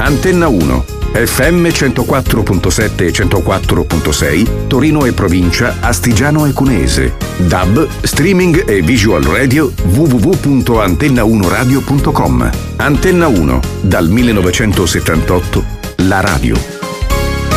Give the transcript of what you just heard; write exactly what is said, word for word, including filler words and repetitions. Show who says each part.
Speaker 1: Antenna uno, F M centoquattro virgola sette e centoquattro virgola sei, Torino e provincia, Astigiano e Cunese. D A B, streaming e visual radio w w w punto antenna uno radio punto com. Antenna uno, dal millenovecentosettantotto, la radio.